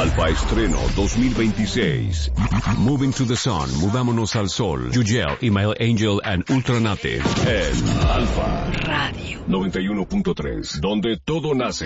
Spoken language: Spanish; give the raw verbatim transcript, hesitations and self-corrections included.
Alfa Estreno dos mil veintiséis. Moving to the Sun, Movámonos al Sol. Yugel, Email Angel and Ultranative. En Alfa Radio noventa y uno punto tres, donde todo nace.